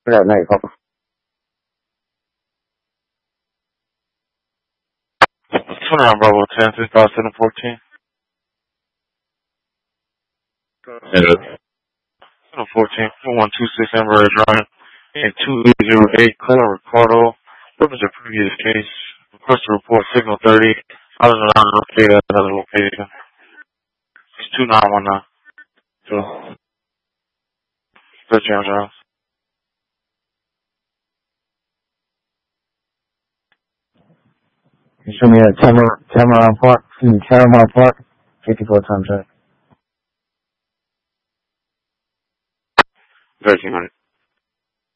that night, Papa. Turn around, Bravo 10, 3714. Yeah. 714, 4126 Amber Ridge Drive, and 2808 Colin Ricardo. Reference a previous case. Request to report signal 30. I was around located at another location. It's 2919. So, good chance, You show me a Tamaron Park, 54 times right. 1300.